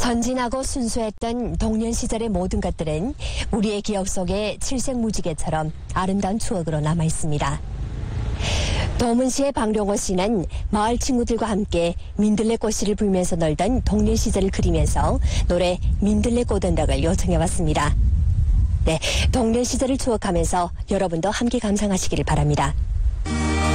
건진하고 순수했던童年 시절의 모든 것들은 우리의 기억 속에 칠색무지개처럼 아름다운 추억으로 남아있습니다. 도문시의 박룡호 씨는 마을 친구들과 함께 민들레꽃씨를 불면서 놀던童年 시절을 그리면서 노래 민들레꽃 언덕을 요청해왔습니다. 네,童年 시절을 추억하면서 여러분도 함께 감상하시기를 바랍니다.